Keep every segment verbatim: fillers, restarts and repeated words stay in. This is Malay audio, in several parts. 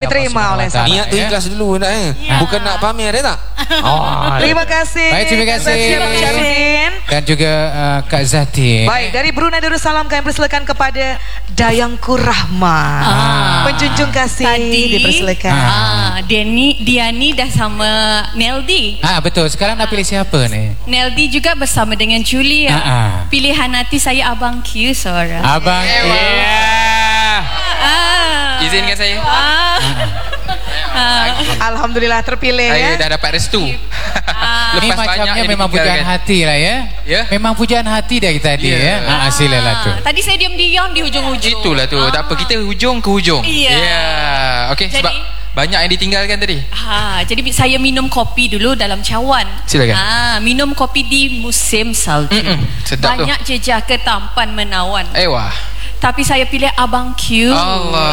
diterima oleh sahabat. Niat tu ikhlas dulu nak eh. Ya. Bukan nak pamer eh tak? Oh, terima kasih. Baik, terima kasih. Dan juga uh, Kak Zati. Baik, dari Brunei Darussalam kami persilakan kepada Dayangku Rahma. Ah. Penjunjung kasih Tadi, dipersilakan. Ah, Diani, Diani dah sama Neldi. Ah betul. Sekarang nak pilih siapa ni? Neldi juga bersama dengan Julia. Ah, ah. Pilihan hati saya Abang Q, Sora. Abang Q. Ah. Izinkan saya. Ah. Ah. Alhamdulillah terpilih Saya ya. dah dapat restu. Ah. Ini macamnya memang pujaan hati lah ya. Ya. Memang pujaan hati dari tadi Ya. ya. Ah, silalah tu. Tadi saya diam-diam di hujung-hujung. Itulah tu. Tak apa, kita hujung ke hujung. Ya. Yeah. Okey, sebab banyak yang ditinggalkan tadi. Ha, jadi saya minum kopi dulu dalam cawan. Silakan. Ha, minum kopi di musim salju. Mm-mm, sedap tu. Banyak jejaka tampan menawan. Eh wah. Tapi saya pilih Abang Q. Allah.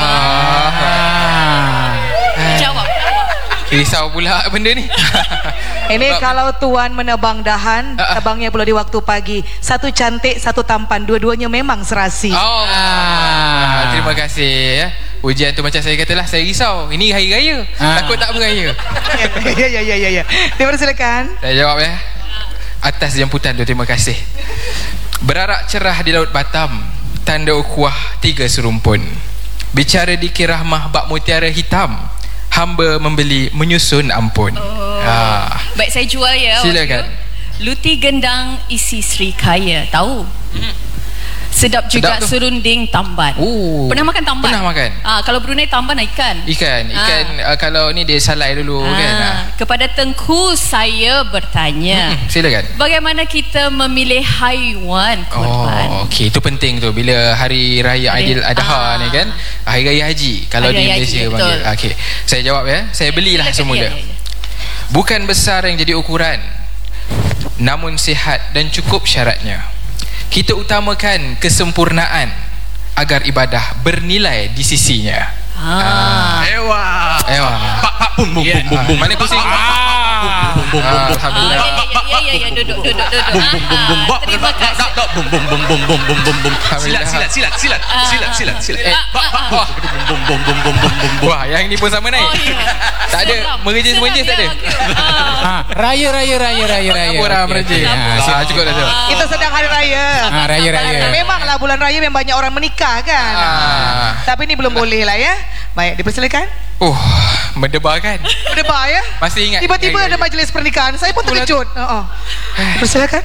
Ah. Jawab. Risau pula benda ni. Ini kalau tuan menebang dahan, tebangnya pula di waktu pagi. Satu cantik, satu tampan, dua-duanya memang serasi. Oh. Ah. Terima kasih ya. Ujian tu macam saya katalah, saya risau. Ini hari raya. Ah. Takut tak beraya. Ya ya ya ya ya. Dipersilakan. Saya jawab ya. Atas jemputan tu, terima kasih. Berarak cerah di Laut Batam, tanda ukhuwah tiga serumpun. Bicara di Kirahmah bak mutiara hitam, hamba membeli menyusun ampun. Oh. Ha. Baik, saya jual ya. Silakan. Luti gendang isi Sri Kaya. Tahu? Hmm. Sedap juga Sedap serunding tamban. Oh. Pernah makan tamban? Pernah makan. Ah, kalau Brunei tamban ikan. Ikan, ikan Ah. uh, kalau ni dia salai dulu Ah. kan. Ah. Kepada Tengku saya bertanya. Hmm, silakan. Bagaimana kita memilih haiwan kurban? Oh, okey, itu penting tu bila hari raya Hari- Aidil Adha ah. ni kan, hari raya haji kalau Hari di raya Malaysia haji, panggil. betul. Okey, saya jawab ya. Saya belilah Silakan, semula. ya, ya, ya. Bukan besar yang jadi ukuran, namun sihat dan cukup syaratnya. Kita utamakan kesempurnaan agar ibadah bernilai di sisinya. Ah. Ewa. Ewa. Pak pak bum bum bum bum bum. Mana pusing? Bum bum bum bum. Alhamdulillah. Ya ya ya, duduk duduk duduk. Bum bum bum bum. Terima kasih. Bum bum bum bum bum bum bum bum. Silat silat silat silat silat silat silat. Eh, pak pak bum bum bum bum bum bum bum. Wah, yang ni pun sama naik. Tak ada merejis-merejis tak ada. Ha, raya raya raya raya raya. Orang merejis. Ah, cukup dah tu. Kita sedang hari raya. Ha, raya raya. Memanglah bulan raya memang banyak orang menikah kan. Ah. Tapi ni belum boleh lah ya. Baik, dipersilakan. Oh, mendebarkan. Berdebar ya. Masih ingat. Tiba-tiba ada majlis pernikahan. Saya pun terkejut. Oh, oh. Dipersilakan.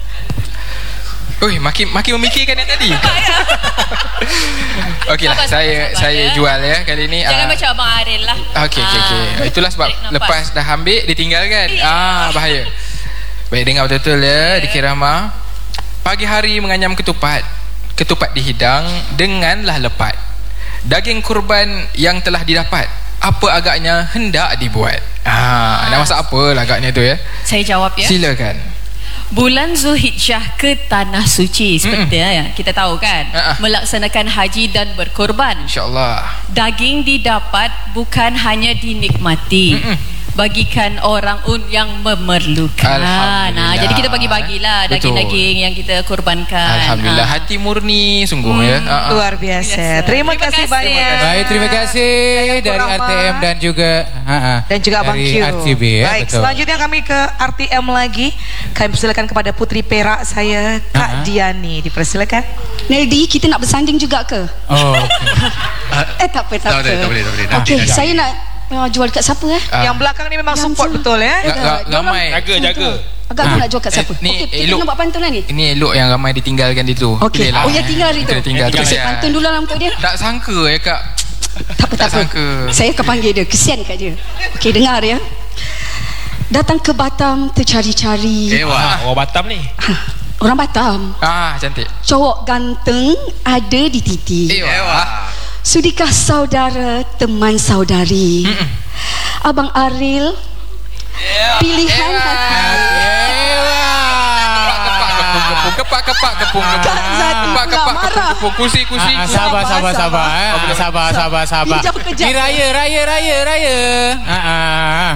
Oi, makin makin memikirkan yang tadi. Okeylah, Sabar, saya sabar, sabar, saya ya. jual ya kali ni. Jangan ah. macam Abang Aril lah. Okey okey okey. Ah. Itulah sebab Tarik nafas. lepas dah ambil ditinggalkan. Ah, bahaya. Baik, dengar betul-betul ya di Kirahmah. Pagi hari menganyam ketupat. Ketupat dihidang denganlah lepat. Daging kurban yang telah didapat, apa agaknya hendak dibuat. Ah, nak masak apa lah agaknya tu ya. Saya jawab ya. Silakan. Bulan Zulhijjah ke tanah suci seperti mm ya kita tahu kan, Uh-uh. melaksanakan haji dan berkorban. InsyaAllah. Daging didapat bukan hanya dinikmati, Mm-mm. bagikan orang un yang memerlukan. Alhamdulillah. Nah, jadi kita bagi-bagilah Betul. daging-daging yang kita korbankan. Alhamdulillah, Ah. hati murni sungguh Hmm. ya. Ah, ah. Luar biasa. Biasa. Terima, Terima kasih kasih. banyak. Baik, terima kasih dari R T M dan juga ha, ha, Dan juga Abang dari Q. R T B ya. Baik, Betul. selanjutnya kami ke R T M lagi. Kami persilakan kepada putri perak saya, Kak Uh-huh. Diani. Dipersilakan. Neldi, kita nak bersanding juga ke? Oh, okay. Eh tak apa, tak Tak apa. boleh, tak boleh, tak boleh. Okey, Nanti, saya nak uh, jual dekat siapa eh? Ah. Yang belakang ni memang Yang support tu. betul ya. Ra- ra- Ramai. Jaga jaga. Agak aku nak jual kat siapa? Eh, ni Okey, kita elok. nak buat pantun lah ni. Ini elok yang ramai ditinggalkan di tu. Okey. Pilihlah. Oh, yang tinggal hari tu. Kita tinggal tu. Yang Saya kesian. pantun dulu lah untuk dia. Tak sangka ya kak. Tak apa, tak, Tak apa. sangka. Saya akan panggil dia. Kesian kat dia. Okey, dengar ya. Datang ke Batam tercari-cari. Eh wah, orang Batam ni. Orang Batam. Ah, cantik. Cowok ganteng ada di titi. Eh wah. Sudikah saudara teman saudari? Mm-mm. Abang Aril, pilihan hati. Kepak kepak kepak kepung kepung. Kak Zati Kepak pula kepak marah. kepung kepung. Kursi kursi. Ah, ah, sabar, sabar, sabar, eh. Oh, belum. sabar, sabar, sabar. Ini jam kejap. Ni raya, raya, raya, raya. Ah, ah.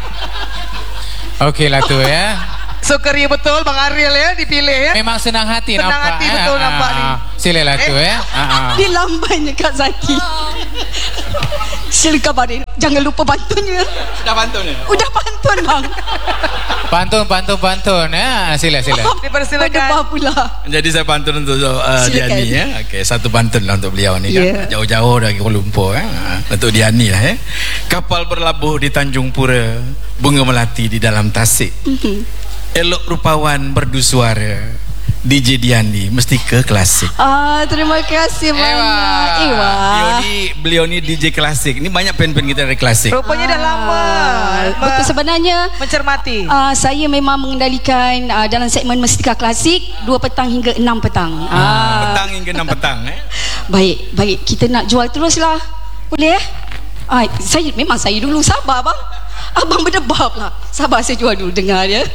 Okey lah tu ya. So keria betul Bang Aril ya dipilih ya. Memang senang hati Senang nampak. hati eh. betul Ah, nampak ni. ah. Silalah tu ya. Ah, ah. Dia lambannya Kak Zaki. Silakan Barin. Jangan lupa bantunnya. Sudah pantun ya? Udah pantun bang. Pantun, pantun, pantun. Ya, sila, sila. Dipersilakan. Berdebah pula. Jadi saya pantun untuk uh, Silakan. Diani ya. Okey, satu pantun lah untuk beliau ni Ya. kan. Jauh-jauh dari Kuala Lumpur eh. Untuk Diani lah eh. Kapal berlabuh di Tanjung Pura, bunga melati di dalam tasik. Mhm. Elok rupawan berdu suara. D J Diani mesti ke klasik. Ah, terima kasih banyak. Ewa. Beliau ni beliau ni D J klasik. Ni banyak pen-pen kita dari klasik. Rupanya dah lama Ah, betul sebenarnya. mencermati. Uh, saya memang mengendalikan uh, dalam segmen Mestika Klasik dua petang hingga enam petang. Ah. Petang hingga enam petang eh. Baik, baik. Kita nak jual teruslah. Boleh eh? Ah, saya memang saya dulu sabar bang. Abang berdebah pula. Sabar saya jual dulu dengar ya.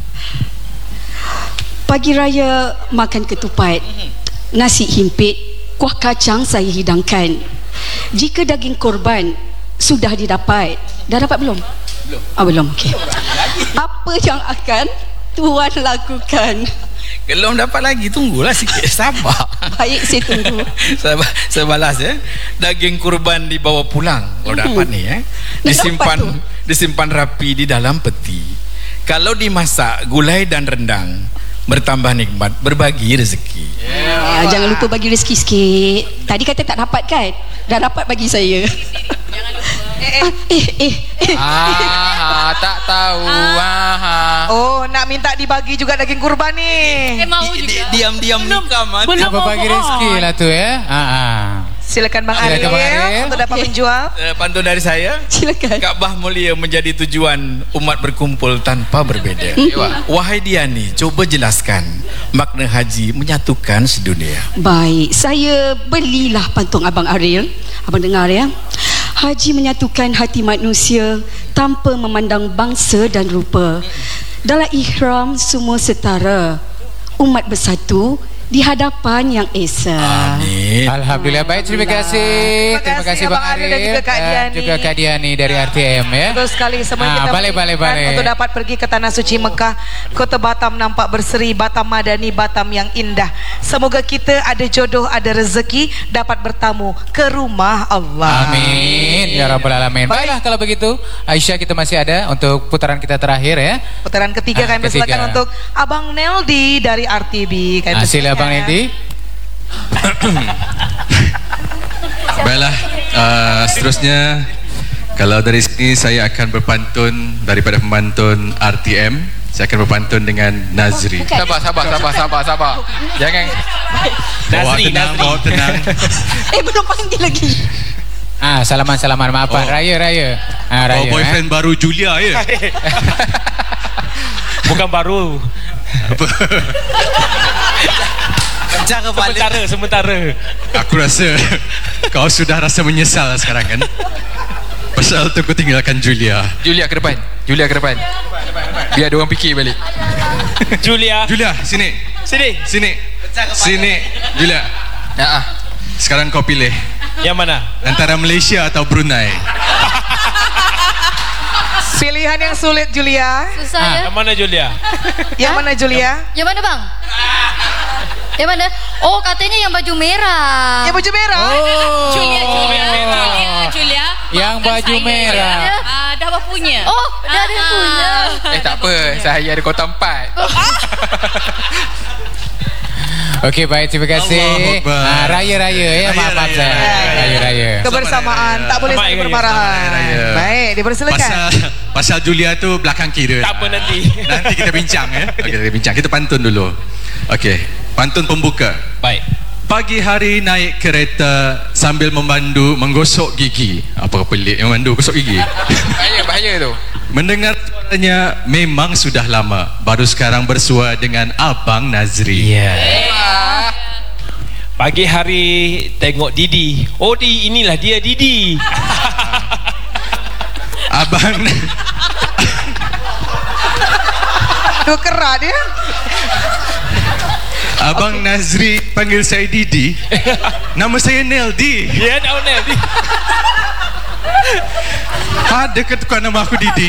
Pagi raya makan ketupat. Nasi himpit, kuah kacang saya hidangkan. Jika daging korban sudah didapat. Dah dapat belum? Belum. Ah, belum. Okey. Apa yang akan tuan lakukan? Belum dapat lagi, tunggulah sikit, sabar. Baik, saya tunggu. Sabar, saya balas ya. Daging kurban dibawa pulang. Kalau Hmm. dapat ni eh. Dah Disimpan dapat tu. disimpan rapi di dalam peti. Kalau dimasak gulai dan rendang, bertambah nikmat, berbagi rezeki. Ah, jangan lupa bagi rezeki sikit. Tadi kata tak dapat kan? Dah dapat bagi saya. Ah, eh, eh, eh. Ah, tak tahu. Ah. Oh, nak minta dibagi juga daging kurban ni. Saya mau Di- juga. di- Diam-diam nikam. ah. Nak berbagi rezeki lah tu ya. Ha ah. Silakan Bang Silakan, Bang Ariel Ariel. untuk dapat Okey. menjual. Eh, Pantun dari saya. Silakan. Kaabah mulia menjadi tujuan umat berkumpul tanpa berbeza. Wahai Diani, coba jelaskan makna haji menyatukan sedunia. Baik, saya belilah pantun Abang Ariel. Abang dengar ya. Haji menyatukan hati manusia tanpa memandang bangsa dan rupa. Dalam ihram semua setara. Umat bersatu di hadapan yang esa. Amin. Alhamdulillah, baik, terima kasih. Terima kasih, Bang Abang Ariel Ariel dan juga Kak dan Diani. juga Kak Diani dari R T M ya. Betul sekali, semua Ah, kita balik, balik, menginginkan balik. untuk dapat pergi ke Tanah Suci Mekah. Kota Batam nampak berseri, Batam Madani, Batam yang indah. Semoga kita ada jodoh, ada rezeki, dapat bertamu ke rumah Allah. Amin ya rabbal alamin. Baik. Baiklah kalau begitu, Aisyah, kita masih ada untuk putaran kita terakhir ya. Putaran ketiga Ah, kami ketiga. persilakan untuk Abang Neldi dari R T B. Kami Ah, sila persilakan. Abang Nedi. Baiklah, uh, seterusnya kalau dari sini saya akan berpantun daripada pemantun R T M. Saya akan berpantun dengan Nazri. Sabar, sabar, sabar, sabar, sabar. Jangan. Bawa Nazri, tenang, Nazri. bawa tenang. Eh, belum panggil lagi. Ah, salaman-salaman, maafan. Oh. Raya, raya. Ah, Bawa raya. boyfriend baru Julia ya. Bukan baru. Jangan Sementara, sementara. Aku rasa kau sudah rasa menyesal sekarang kan? Pasal tu kau tinggalkan Julia. Julia ke depan. Julia ke depan. Biar dia orang fikir balik. Julia. Julia, sini. Sini. Sini. Sini. Julia. Ya ah. Sekarang kau pilih Yang mana? antara Malaysia atau Brunei. Pilihan yang sulit, Julia. Susah ya. Yang mana Julia? Yang mana, Julia? Yang mana bang? Yang mana? Oh, katanya yang baju merah. Yang baju merah. Oh. Julia, Julia, Julia, Julia. Yang maafkan baju saya, merah. ya. Ah, dah berpunya. Oh, dah ada Ah, punya. Eh tak apa, saya ada kota empat. Okey, baik, terima kasih. Allahu Akbar. Ah, raya-raya ya, Raya, maaf maaf raya, saya. raya. Raya-raya. Kebersamaan, tak boleh Selamat saling Raya, bermarahan. Selamat Raya. Baik, dipersilakan. Pasal pasal Julia tu belakang kira. Tak apa nanti. Nanti kita bincang ya. Okey, kita bincang. Kita pantun dulu. Okey, pantun pembuka. Baik. Pagi hari naik kereta sambil memandu menggosok gigi. Apa pelik memandu gosok gigi? Bahaya, bahaya tu. Mendengar suaranya memang sudah lama, baru sekarang bersua dengan Abang Nazri. Ya. Ah. Pagi hari tengok Didi. Oh, di inilah dia Didi. Abang Dua kerat dia. Abang okay. Nazri panggil saya Didi. Nama saya Neldi. Ya, dah on Di. Ada ke tukar nama aku Didi?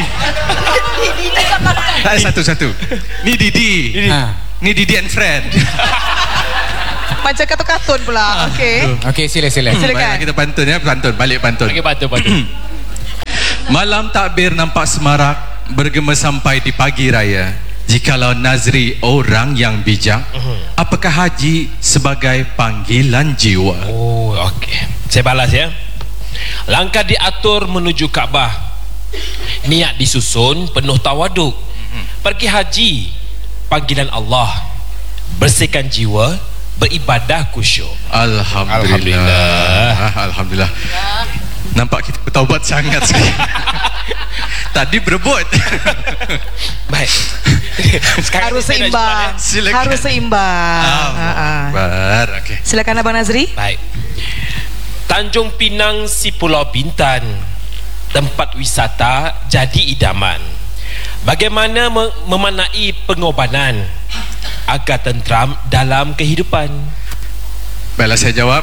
Tak ada satu-satu. Ni Didi. Ah. Ni Didi and friend. Macam kartun-kartun pula. Okey. Okey, sila sila. Silakan. Baiklah, kita pantun ya, pantun, balik pantun. Okey, pantun, pantun. Malam takbir nampak semarak, bergema sampai di pagi raya. Jikalau Nazri orang yang bijak, apakah haji sebagai panggilan jiwa? Oh, okey. Saya balas ya. Langkah diatur menuju Kaabah. Niat disusun penuh tawaduk. Pergi haji, panggilan Allah. Bersihkan jiwa, beribadah khusyuk. Alhamdulillah. Alhamdulillah. Alhamdulillah. Nampak kita bertaubat sangat sekali. Tadi berebut. Baik. Harus seimbang. Silakan. Harus seimbang. Akbar. Okey. Silakan Abang Nazri. Baik. Tanjung Pinang si Pulau Bintan, tempat wisata jadi idaman. Bagaimana me- memanai pengorbanan agar tentram dalam kehidupan? Baiklah, saya jawab.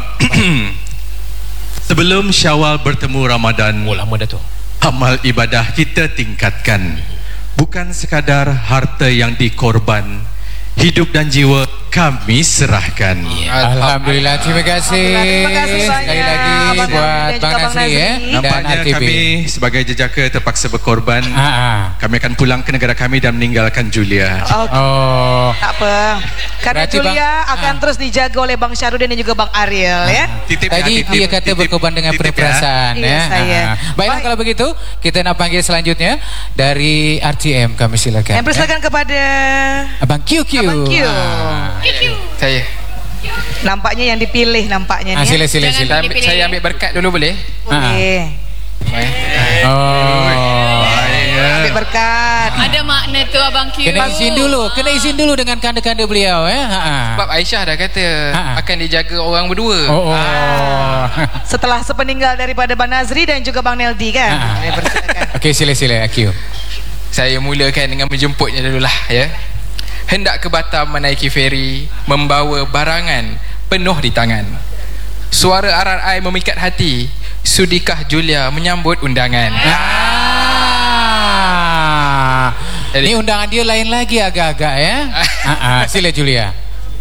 Sebelum Syawal bertemu Ramadan, Oh, lama dah tu. amal ibadah kita tingkatkan. Bukan sekadar harta yang dikorban, hidup dan jiwa kami serahkan. Alhamdulillah, terima kasih. Terima kasih banyak. Sekali lagi Abang buat Nazri dan Bang juga Abang Nazri ya. Nazri. Dan Nampaknya R T B. kami sebagai jejaka terpaksa berkorban. Ha, ha. Kami akan pulang ke negara kami dan meninggalkan Julia. Okey. Oh. Tak apa. Karena Berarti Julia Bang- akan ah. terus dijaga oleh Bang Syarudin dan juga Bang Ariel ya. Titip, Tadi ya, titip, dia kata titip, berkorban dengan titip, penuh perasaan Iya, ya. saya. Ha, ha. Baiklah, Baik. kalau begitu kita nak panggil selanjutnya dari R T M, kami silakan. Yang persilakan kepada Abang Q Q. Abang Q. Ha. Saya. Nampaknya yang dipilih nampaknya Ha, ni. sila sila Jangan sila. Saya ambil, saya ambil berkat dulu boleh? Boleh. Oh. Ambil berkat. Ada makna tu Abang Q. Kena izin dulu, kena izin dulu dengan kanda-kanda beliau eh. Ha. ha. Sebab Aisyah dah kata Ha. akan dijaga orang berdua. Oh. oh. Setelah sepeninggal daripada Bang Nazri dan juga Bang Neldi kan. Ha. Boleh persilakan. Okey, sila sila Q. Saya mulakan dengan menjemputnya dululah ya. Hendak ke Batam menaiki feri, membawa barangan penuh di tangan. Suara arai memikat hati, sudikah Julia menyambut undangan? Ah. Jadi- Ni undangan dia lain lagi agak-agak ya. Ha, ha. Sila Julia.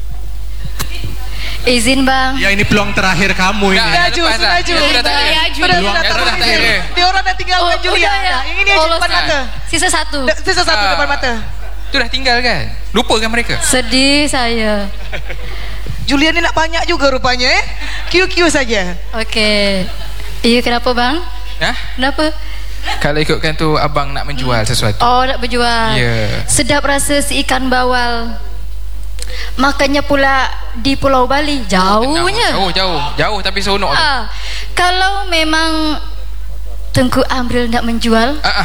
Izin bang. Ya, ini peluang terakhir kamu ini. Dah, Laju, lepas dah. laju. Yang sudah tak ada. Laju. Sudah Peluang sudah yang tak sudah tak ada. ada. Dia orang dah tinggalkan Oh, Julia. udah ya. Dah. Yang ini Oh, depan lost. mata. Sisa satu. Da- Sisa satu Ah. depan mata. Tu dah tinggal kan? Lupakan mereka. Sedih saya. Julia ni nak banyak juga rupanya eh. Q Q saja. Okey. Iya, kenapa bang? Hah? Kenapa? Kalau ikutkan tu abang nak menjual sesuatu. Oh, nak berjual. Ya. Sedap rasa si ikan bawal. Makannya pula di Pulau Bali. Jauhnya. Jauh, jauh. Jauh tapi seronok tu. Ah, kalau memang Tengku Amril nak menjual, Ah, ah.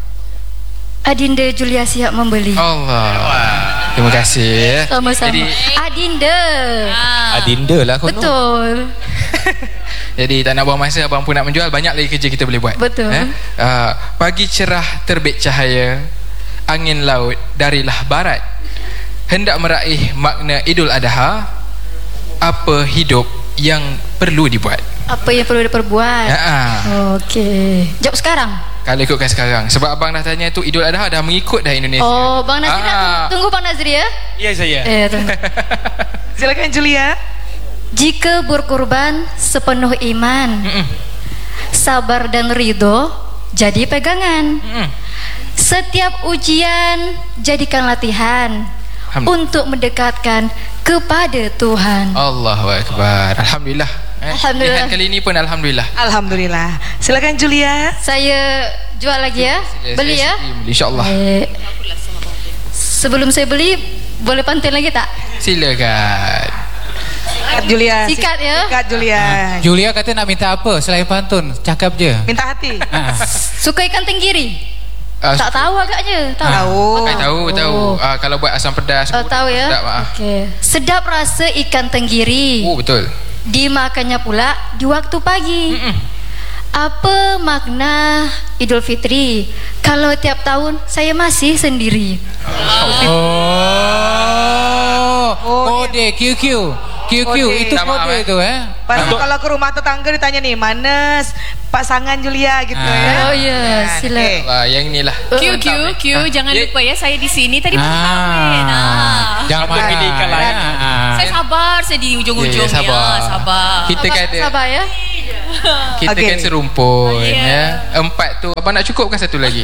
Adinda Julia siap membeli. Allah. Terima kasih. Sama-sama. Jadi, Adinda. Adinda lah kau. Betul. jadi tak nak buang masa, abang pun nak menjual, banyak lagi kerja kita boleh buat. Betul. Eh? Uh, pagi cerah terbit cahaya, angin laut darilah barat. Hendak meraih makna Idul Adha, apa hidup yang perlu dibuat? Apa yang perlu diperbuat? Ya, ah. Okey. Jawab sekarang. Kalau ikutkan sekarang, sebab abang dah tanya tu Idul Adha dah mengikut dah Indonesia. Oh, Bang Nazri nak Ah. tunggu Bang Nazri ya? Ya, saya. Eh, tunggu. Silakan Julia. Jika berkorban sepenuh iman, Mm-mm. sabar dan ridho jadi pegangan. Mm-mm. Setiap ujian jadikan latihan untuk mendekatkan kepada Tuhan. Allahu Akbar. Alhamdulillah. Eh, Alhamdulillah. pilihan kali ini pun Alhamdulillah. Alhamdulillah. Silakan Julia. Saya jual lagi ya? Saya- Beli saya ya? sudi beli, InsyaAllah. Eh, sebelum saya beli, boleh pantun lagi tak? Silakan. Sikat Julia. Sikat ya? Sikat Julia. Julia kata nak minta apa selain pantun? Cakap je. Minta hati. Ha. Suka ikan tenggiri? Uh, Tak tahu agaknya. Tahu. Tahu. Eh, tahu, tahu. Uh, kalau buat asam pedas. Oh, tahu ya? Sedap, ah. Okey. Sedap rasa ikan tenggiri. Oh, betul. Dimakannya pula di waktu pagi. Mm-mm. Apa makna Idul Fitri kalau tiap tahun saya masih sendiri? Oh. Kode Q Q. Q Q Kode. itu Minta maaf, kode eh. itu eh. Lepas tu kalau ke rumah tetangga ditanya nih, mana pasangan Julia gitu Ah. ya. Oh ya, Kan, sila. okey. Uh, yang inilah. Q Q Q jangan Ya. lupa ya, saya di sini tadi belum kahwin. Ah. Jangan Apa marah. pilih ikan lain? Ah. Saya Abang sabar saya di ujung-ujung Ya, ya, sabar. ya. Sabar. Kita kan ada, Sabar ya. kita Okey. kan serumpun Oh, ya. ya. Empat tu abang nak cukupkan satu lagi.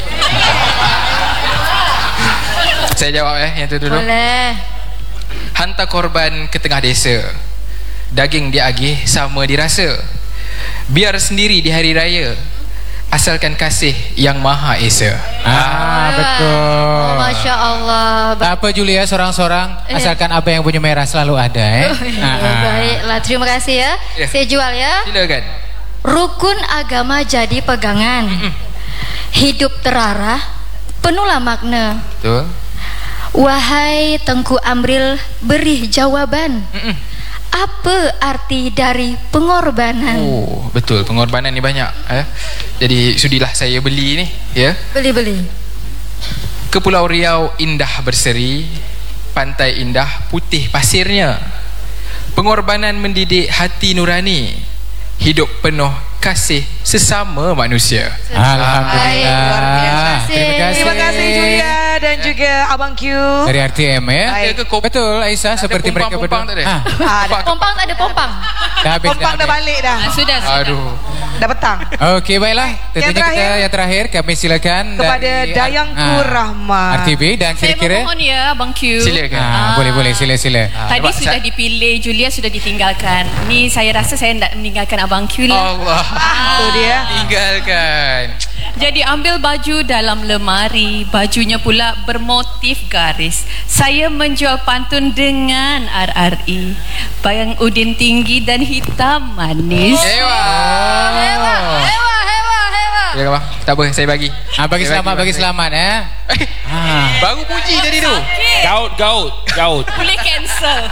Saya jawab eh yang tu dulu. Boleh. Hantar korban ke tengah desa, daging dia agih sama dirasa. Biar sendiri di hari raya, asalkan kasih yang maha esa. Ah, betul. Oh, Masya Allah. Tak apa Julia, seorang-seorang Eh. asalkan apa yang punya merah selalu ada eh. Oh, ya, Ah, ah. baiklah, terima kasih ya. Ya. Saya jual ya. Silakan. Rukun agama jadi pegangan. Hidup terarah, penuhlah makna. Betul. Wahai Tengku Amril, beri jawaban. Apa arti dari pengorbanan? Oh, betul. Pengorbanan ni banyak eh. Jadi sudilah saya beli ni ya. Beli-beli. Ke Pulau Riau indah berseri, pantai indah putih pasirnya. Pengorbanan mendidik hati nurani, hidup penuh kasih sesama manusia. Alhamdulillah. Terima kasih. Terima kasih Julia dan juga Abang Q. Dari R T M ya. Ada ke kop- Betul Aisyah, ada seperti mereka pompang-pompang berdua. tak ada? Ah, Ada. Pompang tak ada pompang. dah habis Pompang dah habis. balik dah. Ah, sudah, sudah. Aduh. Dah petang. Okey baiklah. Tentunya terakhir. kita yang terakhir kami silakan Kepada dari Dayangku ah, Rahmat. R T B dan Saya kira-kira memohon ya Abang Q. Silakan. ah, boleh boleh sila sila. Tadi Sebab sudah saya- dipilih, Julia sudah ditinggalkan. Ni saya rasa saya nak meninggalkan Abang Q lah. Allah. Itu dia. Tinggalkan. Jadi ambil baju dalam lemari, bajunya pula bermotif garis. Saya menjual pantun dengan R R I. Bayang udin tinggi dan hitam manis. Ewa. Hewa, hewa, hewa, hewa. Ya bang, tak apa saya bagi. Ah, bagi Saya selamat bagi selamat eh. Eh, Ah. baru puji tadi tu. Gaut, gaut, gaut. Boleh cancel.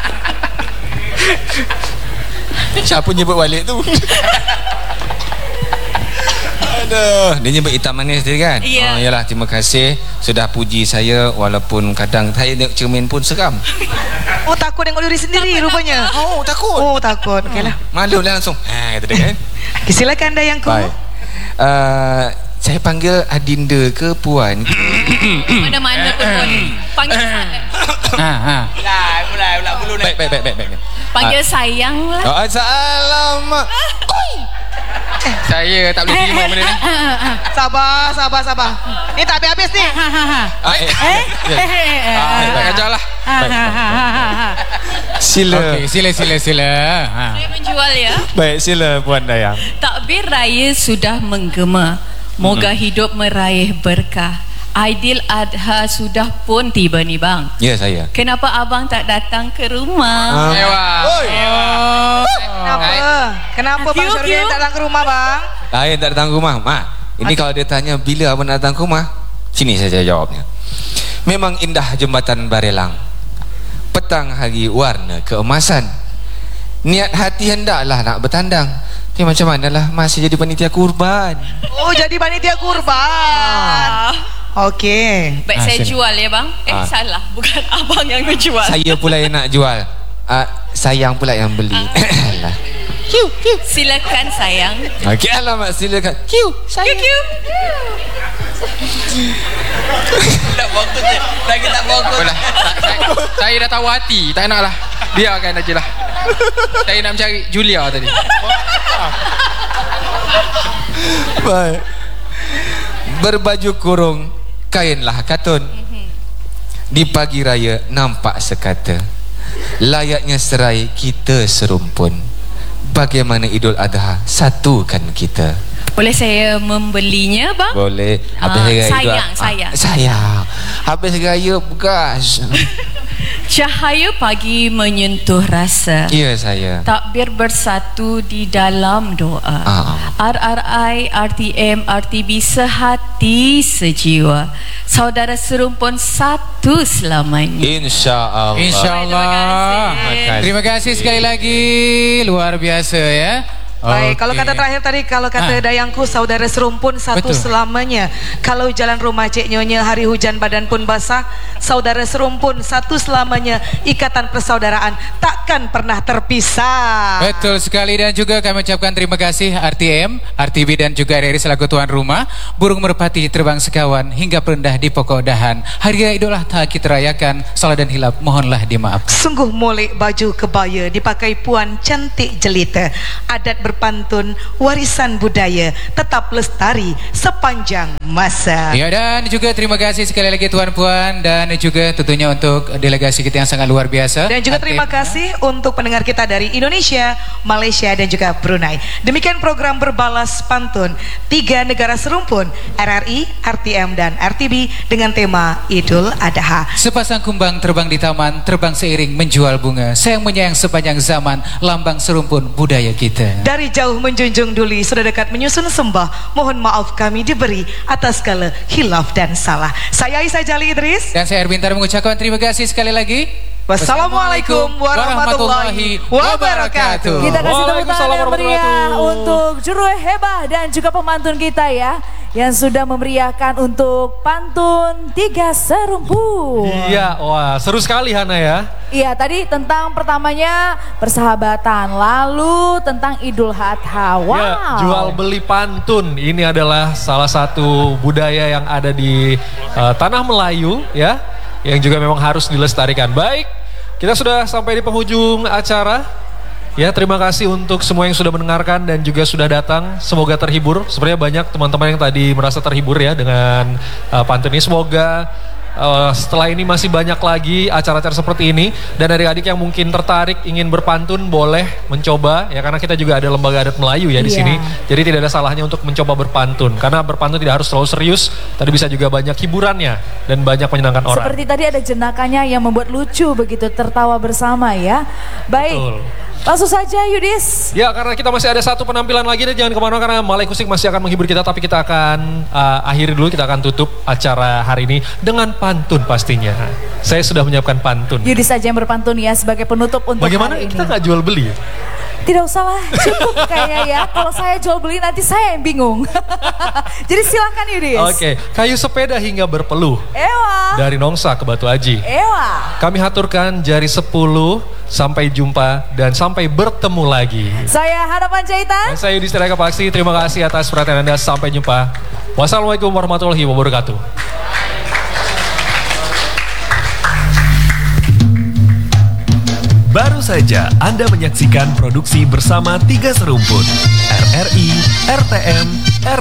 Siapa nyebut balik tu? Aduh, dia nyebut hitam manis tadi kan? Ya. Oh, yalah, terima kasih sudah puji saya walaupun kadang saya tengok cermin pun seram. Oh, takut tengok diri sendiri rupanya. Oh, takut. Oh, takut. Okeylah. Malu lah langsung. Ha, kata dia kan? Okay, silakan Dayangku. Baik. Uh, saya panggil Adinda ke Puan? Mana-mana pun boleh. Panggil saya. Ha ha. Mulai, mulai, mulai bulu baik, baik, baik, baik, baik. Panggil sayang lah. Oh, assalamualaikum. Saya tak boleh terima benda ni. Sabar, sabar, sabar. Ni tak habis-habis ni. Ah, eh, eh, Ah, tak ajar lah. Sila. Okey, sila sila sila. Ha. Saya menjual ya. Baik, sila Puan Dayang. Takbir raya sudah menggema. Moga hidup meraih berkah. Aidil Adha sudah pun tiba ni bang. Ya, saya. Kenapa abang tak datang ke rumah? Ah. Ewa. Oh. Kenapa? Kenapa Bang Q, Syarudin Q. tak datang ke rumah bang? Saya tak datang ke rumah. Mak, ini kalau dia tanya bila abang datang ke rumah, sini saya jawabnya. Memang indah jembatan Barelang. Petang hari warna keemasan. Niat hati hendaklah nak bertandang. Tapi macam manalah masih jadi panitia kurban. Oh, jadi panitia kurban. Okey. Baik Ah, saya sini. jual ya bang. Eh Ah. salah, bukan abang yang menjual. Saya pula yang nak jual. Uh, sayang pula yang beli. Alah. Silakan sayang. Okey, alamak silakan. Kiu, Q Q. nak bongkos je. Lagi tak bongkos. Apalah, saya, saya dah tahu hati. Tak nak lah. Biarkan aja lah. Saya nak mencari Julia tadi. Baik. Berbaju kurung, kainlah katun. Di pagi raya nampak sekata. Layaknya serai kita serumpun. Bagaimana Idul Adha satukan kita. Boleh saya membelinya bang? Boleh. Habis Ah, raya Idul sayang, Adha- sayang. Ah, sayang. Habis raya begas. Cahaya pagi menyentuh rasa. Ya saya. Takbir bersatu di dalam doa. Ah. R R I, R T M, R T B sehati sejiwa. Saudara serumpun satu selamanya. InsyaAllah. InsyaAllah. Terima kasih. Terima kasih sekali lagi. Luar biasa ya. Baik, kalau kata terakhir tadi, kalau kata ah. dayangku, saudara serumpun satu Betul. selamanya. Kalau jalan rumah Cik Nyonya, hari hujan badan pun basah, saudara serumpun satu selamanya. Ikatan persaudaraan takkan pernah terpisah. Betul sekali, dan juga kami ucapkan terima kasih R T M, R T B dan juga R R I selaku tuan rumah. Burung merpati terbang sekawan hingga perendah di pokok dahan. Hari Raya Idul Adha kita rayakan, salah dan hilap mohonlah dimaafkan. Sungguh molek baju kebaya dipakai puan cantik jelita. Adat berpantun, warisan budaya tetap lestari sepanjang masa. Ya, dan juga terima kasih sekali lagi tuan puan, dan juga tentunya untuk delegasi kita yang sangat luar biasa. Dan juga terima kasih untuk pendengar kita dari Indonesia, Malaysia dan juga Brunei. Demikian program Berbalas Pantun tiga negara serumpun, R R I, R T M dan R T B dengan tema Idul Adha. Sepasang kumbang terbang di taman, terbang seiring menjual bunga, sayang menyayang sepanjang zaman, lambang serumpun budaya kita. Dari jauh menjunjung duli, sudah dekat menyusun sembah, mohon maaf kami diberi atas segala hilaf dan salah. Saya Aisyah Jali Idris dan saya Erwin Tar mengucapkan terima kasih sekali lagi. Wassalamualaikum warahmatullahi wabarakatuh. Kita kasih tepuk tangan yang meriah untuk juru hebah dan juga pemantun kita ya, yang sudah memeriahkan untuk pantun tiga serumpun. Iya, wah seru sekali Hana ya. Iya, tadi tentang pertamanya persahabatan, lalu tentang Idul Adha. Wow. Ya, jual beli pantun ini adalah salah satu budaya yang ada di uh, tanah Melayu ya, yang juga memang harus dilestarikan. Baik, kita sudah sampai di penghujung acara. Ya, terima kasih untuk semua yang sudah mendengarkan dan juga sudah datang. Semoga terhibur. Sebenarnya banyak teman-teman yang tadi merasa terhibur ya dengan uh, pantun ini. Semoga uh, setelah ini masih banyak lagi acara-acara seperti ini. Dan adik-adik yang mungkin tertarik ingin berpantun boleh mencoba ya, karena kita juga ada lembaga adat Melayu ya di yeah. sini. Jadi tidak ada salahnya untuk mencoba berpantun, karena berpantun tidak harus terlalu serius, tapi bisa juga banyak hiburannya dan banyak menyenangkan orang. Seperti tadi ada jenakanya yang membuat lucu begitu, tertawa bersama ya. Baik. Betul. Langsung saja Yudis. Ya, karena kita masih ada satu penampilan lagi, dan jangan kemana-mana karena Malay Kusik masih akan menghibur kita. Tapi kita akan uh, akhiri dulu, kita akan tutup acara hari ini dengan pantun pastinya. Saya sudah menyiapkan pantun. Yudis saja yang berpantun ya sebagai penutup untuk Bagaimana hari ini. Kita nggak jual beli ya? Tidak usah lah, cukup kayaknya ya. Kalau saya jual beli nanti saya yang bingung. Jadi silakan Yudis. Oke, okay. Kayu sepeda hingga berpeluh. Ewa. Dari Nongsa ke Batu Aji. Ewa. Kami haturkan jari sepuluh, sampai jumpa dan sampai bertemu lagi. Saya Hana Panjaitan. Dan saya Yudis Tiraka Paksi. Terima kasih atas perhatian Anda. Sampai jumpa. Wassalamualaikum warahmatullahi wabarakatuh. Baru saja Anda menyaksikan produksi bersama Tiga Serumpun, R R I, R T M, R